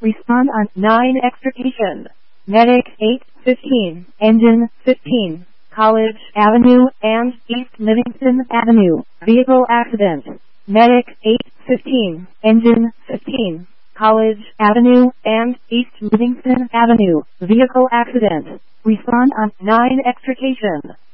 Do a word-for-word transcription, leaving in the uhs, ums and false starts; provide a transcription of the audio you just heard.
Respond on nine extrication. Medic eight fifteen. Engine fifteen. College Avenue and East Livingston Avenue. Vehicle accident. Medic eight fifteen. Engine fifteen. College Avenue and East Livingston Avenue. Vehicle accident. Respond on nine extrication.